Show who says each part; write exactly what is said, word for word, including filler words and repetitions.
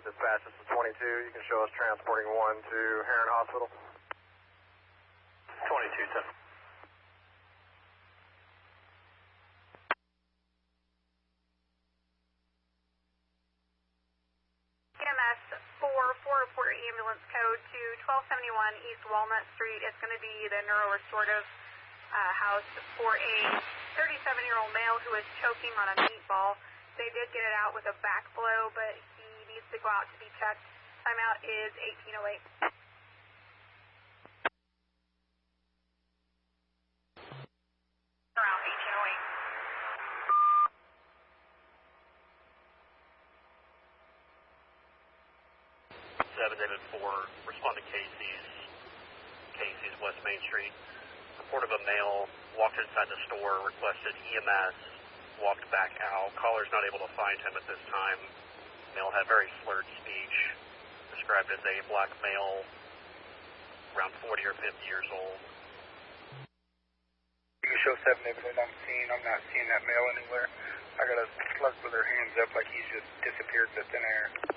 Speaker 1: dispatch, this is twenty-two. You can show us transporting one to Heron Hospital.
Speaker 2: twenty-two, ten.
Speaker 3: E M S four four report ambulance code to twelve seventy-one East Walnut Street. It's going to be the neurorestorative uh, house for a thirty-seven-year-old male who is choking on a meatball. They did get it out with a back blow, but he needs to go out to be checked. Timeout is eighteen oh eight. Around eighteen oh eight.
Speaker 2: seven David four, respond to Casey's, Casey's West Main Street. Report of a male walked inside the store, requested E M S, walked back out. Caller's not able to find him at this time. Male had very slurred speech, described as a black male, around forty or fifty years old.
Speaker 4: You can show seven David eight on the scene. I'm not seeing that male anywhere. I got a slug with her hands up like he's just disappeared into thin air.